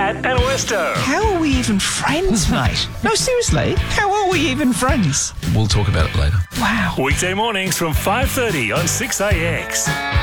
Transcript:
Matt and Westo. How are we even friends, mate? No, seriously, how are we even friends? We'll talk about it later. Wow. Weekday mornings from 5:30 on 6AX.